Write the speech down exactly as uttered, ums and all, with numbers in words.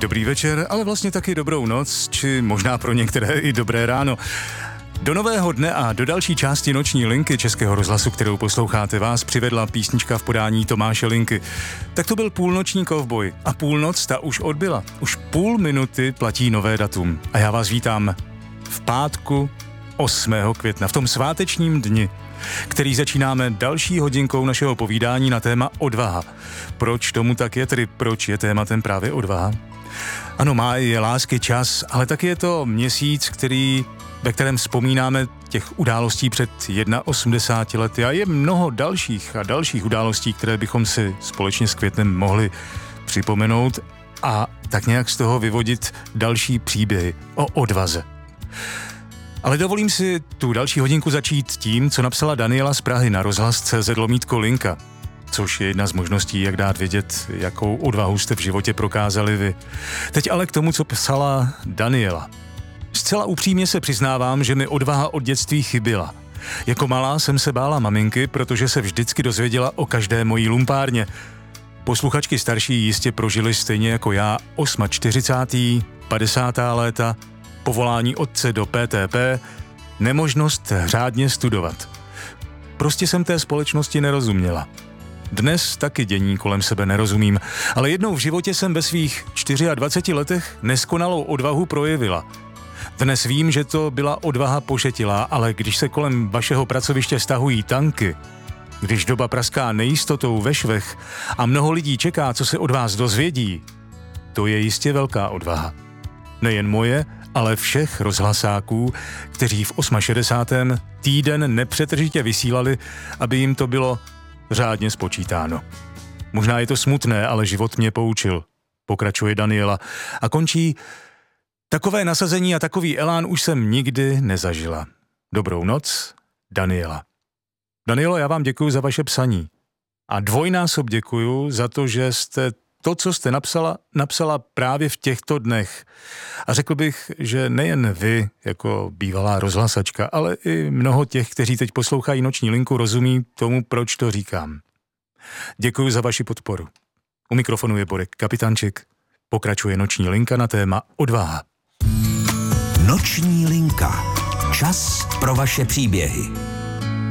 Dobrý večer, ale vlastně taky dobrou noc, či možná pro některé i dobré ráno. Do nového dne a do další části noční linky Českého rozhlasu, kterou posloucháte, vás přivedla písnička v podání Tomáše Linky. Tak to byl půlnoční kovboj a půlnoc ta už odbyla. Už půl minuty platí nové datum a já vás vítám v pátku osmého května, v tom svátečním dni, který začínáme další hodinkou našeho povídání na téma odvaha. Proč tomu tak je, tedy proč je tématem právě odvaha? Ano, máj je lásky čas, ale taky je to měsíc, který, ve kterém vzpomínáme těch událostí před osmdesáti jedna lety a je mnoho dalších a dalších událostí, které bychom si společně s Květnem mohli připomenout a tak nějak z toho vyvodit další příběhy o odvaze. Ale dovolím si tu další hodinku začít tím, co napsala Daniela z Prahy na rozhlas tečka cé zet lomítko linka, což je jedna z možností, jak dát vědět, jakou odvahu jste v životě prokázali vy. Teď ale k tomu, co psala Daniela. Zcela upřímně se přiznávám, že mi odvaha od dětství chyběla. Jako malá jsem se bála maminky, protože se vždycky dozvěděla o každé mojí lumpárně. Posluchačky starší jistě prožili stejně jako já čtyřicátá osmá, padesátá léta, povolání otce do P T P, nemožnost řádně studovat. Prostě jsem té společnosti nerozuměla. Dnes taky dění kolem sebe nerozumím, ale jednou v životě jsem ve svých dvaceti čtyřech letech neskonalou odvahu projevila. Dnes vím, že to byla odvaha pošetilá, ale když se kolem vašeho pracoviště stahují tanky, když doba praská nejistotou ve švech a mnoho lidí čeká, co se od vás dozvědí, to je jistě velká odvaha. Nejen moje, ale všech rozhlasáků, kteří v šedesátém osmém týden nepřetržitě vysílali, aby jim to bylo řádně spočítáno. Možná je to smutné, ale život mě poučil, pokračuje Daniela a končí: takové nasazení a takový elán už jsem nikdy nezažila. Dobrou noc, Daniela. Danielo, já vám děkuju za vaše psaní a dvojnásob děkuju za to, že jste to, co jste napsala, napsala právě v těchto dnech. A řekl bych, že nejen vy, jako bývalá rozhlasačka, ale i mnoho těch, kteří teď poslouchají noční linku, rozumí tomu, proč to říkám. Děkuji za vaši podporu. U mikrofonu je Borek Kapitánček. Pokračuje noční linka na téma odvaha. Noční linka. Čas pro vaše příběhy.